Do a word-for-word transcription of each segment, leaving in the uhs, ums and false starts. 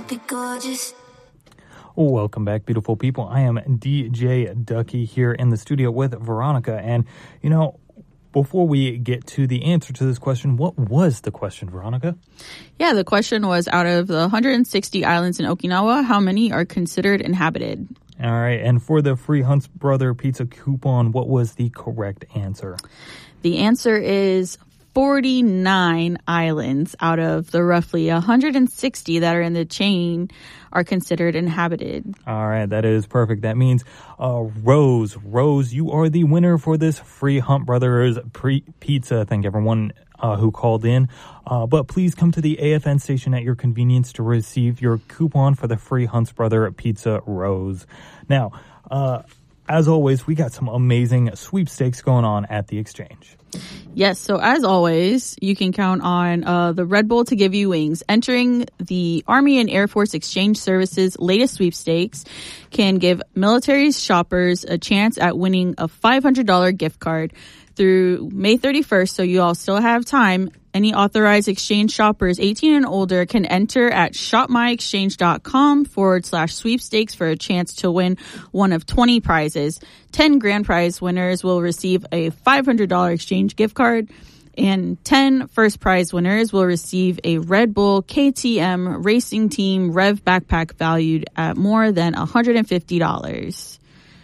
be gorgeous. Welcome back, beautiful people. I am D J Ducky here in the studio with Veronica. And, you know, before we get to the answer to this question, what was the question, Veronica? Yeah, the question was, out of the one hundred sixty islands in Okinawa, how many are considered inhabited? All right. And for the free Hunt's Brother pizza coupon, what was the correct answer? The answer is forty-nine islands out of the roughly one hundred sixty that are in the chain are considered inhabited. All right, that is perfect. That means uh, Rose, Rose, you are the winner for this free Hunt Brothers pre- pizza. Thank everyone uh, who called in. Uh, but please come to the A F N station at your convenience to receive your coupon for the free Hunt's Brother pizza, Rose. Now, uh, as always, we got some amazing sweepstakes going on at the exchange. Yes, so as always, you can count on uh, the Red Bull to give you wings. Entering the Army and Air Force Exchange Service's latest sweepstakes can give military shoppers a chance at winning a five hundred dollars gift card through May thirty-first, so you all still have time. Any authorized exchange shoppers eighteen and older can enter at shopmyexchange.com forward slash sweepstakes for a chance to win one of twenty prizes. ten grand prize winners will receive a five hundred dollars exchange gift card, and ten first prize winners will receive a Red Bull K T M Racing Team Rev backpack valued at more than one hundred fifty dollars.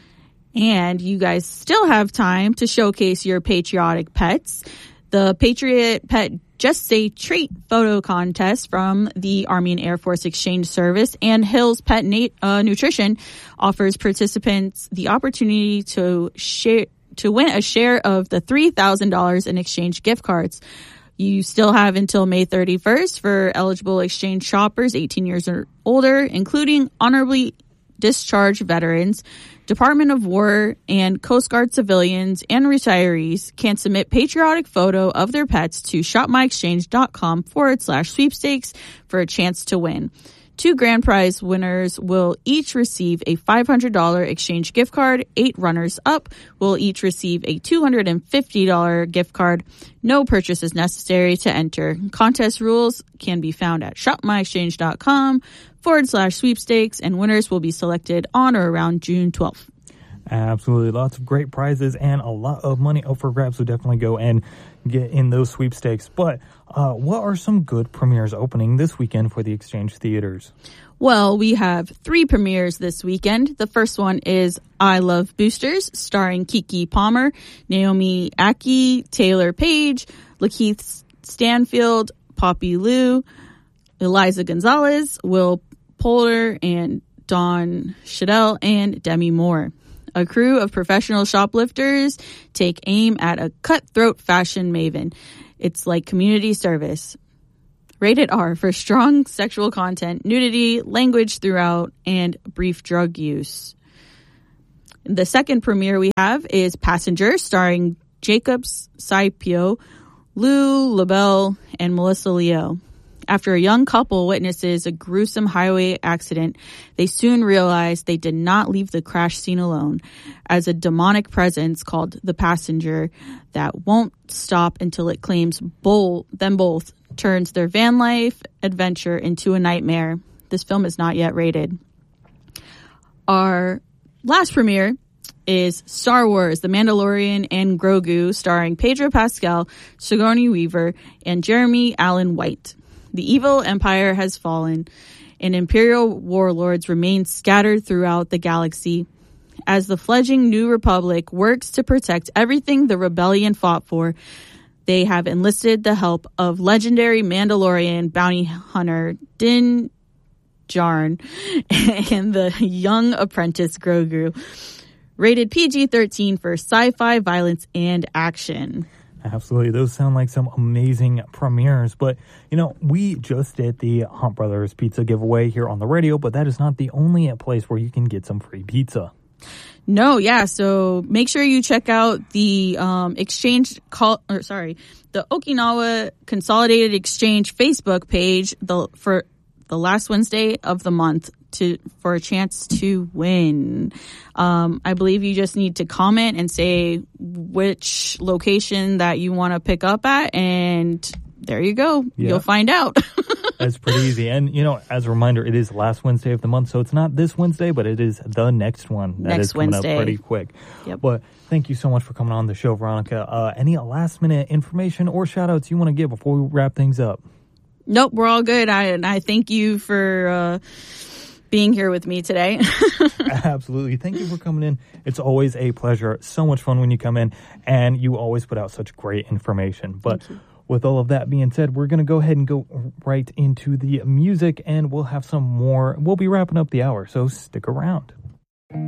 And you guys still have time to showcase your patriotic pets. The Patriot Pet Just Say Treat photo contest from the Army and Air Force Exchange Service and Hill's Pet Nat- uh, Nutrition offers participants the opportunity to share to win a share of the three thousand dollars in exchange gift cards. You still have until May thirty-first for eligible exchange shoppers eighteen years or older, including honorably discharged veterans. Department of War and Coast Guard civilians and retirees can submit patriotic photo of their pets to shopmyexchange.com forward slash sweepstakes for a chance to win. Two grand prize winners will each receive a five hundred dollars exchange gift card. Eight runners up will each receive a two hundred fifty dollars gift card. No purchase is necessary to enter. Contest rules can be found at shopmyexchange.com forward slash sweepstakes, and winners will be selected on or around June twelfth. Absolutely. Lots of great prizes and a lot of money up for grabs, so definitely go and get in those sweepstakes. But uh, what are some good premieres opening this weekend for the Exchange Theaters? Well, we have three premieres this weekend. The first one is I Love Boosters, starring Keke Palmer, Naomi Ackie, Taylor Page, Lakeith Stanfield, Poppy Liu, Eliza Gonzalez, Will Poulter, and Dawn Shadell, and Demi Moore. A crew of professional shoplifters take aim at a cutthroat fashion maven. It's like community service. Rated R for strong sexual content, nudity, language throughout, and brief drug use. The second premiere we have is Passenger, starring Jacob Saipio, Lou LaBelle, and Melissa Leo. After a young couple witnesses a gruesome highway accident, they soon realize they did not leave the crash scene alone, as a demonic presence called the Passenger that won't stop until it claims both, them both turns their van life adventure into a nightmare. This film is not yet rated. Our last premiere is Star Wars, The Mandalorian and Grogu, starring Pedro Pascal, Sigourney Weaver, and Jeremy Allen White. The evil empire has fallen, and Imperial warlords remain scattered throughout the galaxy. As the fledgling New Republic works to protect everything the rebellion fought for, they have enlisted the help of legendary Mandalorian bounty hunter Din Djarin and the young apprentice Grogu. Rated P G thirteen for sci-fi, violence, and action. Absolutely. Those sound like some amazing premieres. But, you know, we just did the Hunt Brothers pizza giveaway here on the radio, but that is not the only place where you can get some free pizza. No, yeah. So make sure you check out the um, exchange call, or sorry, the Okinawa Consolidated Exchange Facebook page the for the last Wednesday of the month to for a chance to win. Um, I believe you just need to comment and say which location that you want to pick up at, and there you go. Yeah. You'll find out. That's pretty easy. And, you know, as a reminder, it is last Wednesday of the month, so it's not this Wednesday, but it is the next one. That next is coming Wednesday. up pretty quick. Yep. But thank you so much for coming on the show, Veronica. Uh, any last-minute information or shout-outs you want to give before we wrap things up? Nope, we're all good. I, and I thank you for uh, being here with me today. Absolutely. Thank you for coming in. It's always a pleasure. So much fun when you come in, and you always put out such great information. But with all of that being said, we're going to go ahead and go right into the music, and we'll have some more. We'll be wrapping up the hour, so stick around.